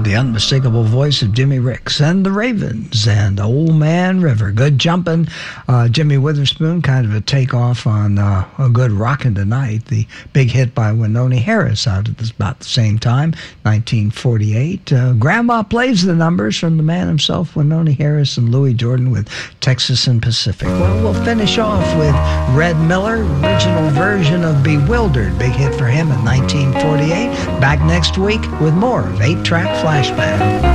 The unmistakable voice of Jimmy Ricks and the Ravens and Old Man River. Good jumping. Jimmy Witherspoon, kind of a takeoff on a good Rockin' Tonight, the big hit by Wynonie Harris out at about the same time, 1948. Grandma plays the numbers from the man himself, Wynonie Harris and Louis Jordan with Texas and Pacific. Well, we'll finish off with Red Miller, original version of Bewildered, big hit for him in 1948. Back next week with more of 8-Track Flashback.